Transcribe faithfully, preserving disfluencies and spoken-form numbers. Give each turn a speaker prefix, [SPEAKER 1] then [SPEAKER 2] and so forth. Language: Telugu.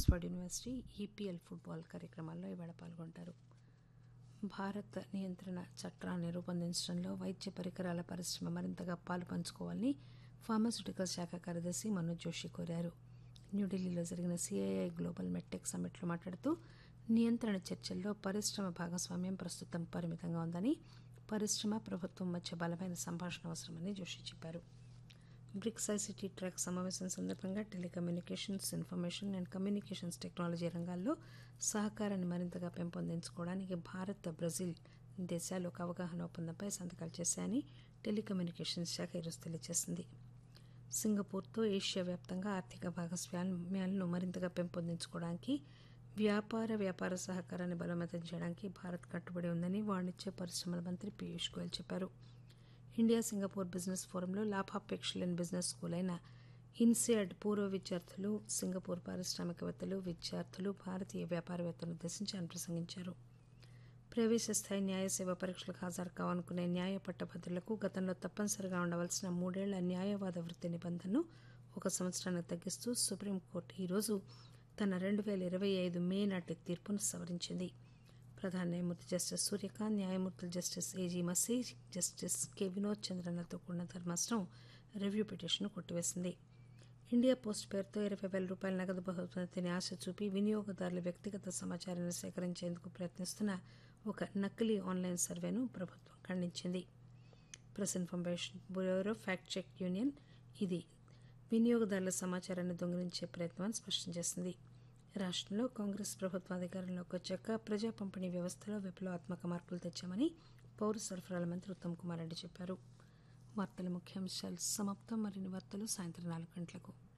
[SPEAKER 1] ఆక్స్ఫర్డ్ యూనివర్సిటీ ఈపీఎల్ ఫుట్బాల్ కార్యక్రమాల్లో ఇవాళ పాల్గొంటారు. భారత్ నియంత్రణ చట్టాన్ని రూపొందించడంలో వైద్య పరికరాల పరిశ్రమ మరింతగా పాలు పంచుకోవాలని ఫార్మాస్యూటికల్ శాఖ కార్యదర్శి మనోజ్ జోషి కోరారు. న్యూఢిల్లీలో జరిగిన సీఐఐ గ్లోబల్ మెడ్టెక్ సమ్మిట్లో మాట్లాడుతూ నియంత్రణ చర్చల్లో పరిశ్రమ భాగస్వామ్యం ప్రస్తుతం పరిమితంగా ఉందని, పరిశ్రమ ప్రభుత్వం మధ్య బలమైన సంభాషణ అవసరమని జోషి చెప్పారు. బ్రిక్స్ ఐసీటీ ట్రాక్ సమావేశం సందర్భంగా telecommunications, information and communications technology రంగాల్లో సహకారాన్ని మరింతగా పెంపొందించుకోవడానికి భారత్, బ్రెజిల్ దేశాలు ఒక అవగాహన ఒప్పందంపై సంతకాలు చేశాయని టెలికమ్యూనికేషన్స్ శాఖ ఈరోజు తెలియజేసింది. సింగపూర్తో ఏషియా వ్యాప్తంగా ఆర్థిక భాగస్వామ్యాలను మరింతగా పెంపొందించుకోవడానికి, వ్యాపార వ్యాపార సహకారాన్ని బలోపేతం చేయడానికి భారత్ కట్టుబడి ఉందని వాణిజ్య పరిశ్రమల మంత్రి పీయూష్ గోయల్ చెప్పారు. ఇండియా సింగపూర్ బిజినెస్ ఫోరంలో లాభాపేక్ష లేని బిజినెస్ స్కూల్ అయిన ఇన్సియాడ్ పూర్వ విద్యార్థులు, సింగపూర్ పారిశ్రామికవేత్తలు, విద్యార్థులు, భారతీయ వ్యాపారవేత్తలను ఉద్దేశించి ఆయన ప్రసంగించారు. ప్రవేశ స్థాయి న్యాయ సేవ పరీక్షలకు హాజరు కావాలనుకునే న్యాయ పట్టభద్రులకు గతంలో తప్పనిసరిగా ఉండవలసిన మూడేళ్ల న్యాయవాద వృత్తి నిబంధనను ఒక సంవత్సరానికి తగ్గిస్తూ సుప్రీంకోర్టు ఈరోజు తన రెండు పేల ఇరవై ఐదు మే నాటి తీర్పును సవరించింది. ప్రధాన న్యాయమూర్తి జస్టిస్ సూర్యకాంత్, న్యాయమూర్తులు justice AG మసీ, justice K Vinod చంద్రన్లతో కూడిన ధర్మాసనం రివ్యూ పిటిషన్ను కొట్టివేసింది. ఇండియా పోస్ట్ పేరుతో ఇరవై వేల రూపాయల నగదు బహుమతిని ఆశ చూపి వినియోగదారుల వ్యక్తిగత సమాచారాన్ని సేకరించేందుకు ప్రయత్నిస్తున్న ఒక నకిలీ ఆన్లైన్ సర్వేను ప్రభుత్వం ఖండించింది. Press information bureau fact check union ఇది వినియోగదారుల సమాచారాన్ని దొంగిలించే ప్రయత్నం అని స్పష్టం చేసింది. రాష్టంలో కాంగ్రెస్ ప్రభుత్వం అధికారంలోకి వచ్చాక ప్రజా పంపిణీ వ్యవస్థలో విప్లవాత్మక మార్పులు తెచ్చామని పౌర సరఫరాల మంత్రి ఉత్తమ్ కుమార్ రెడ్డి చెప్పారు. వార్తల ముఖ్యాంశాలు సమాప్తం. మరిన్ని వార్తలు సాయంత్రం నాలుగు గంటలకు.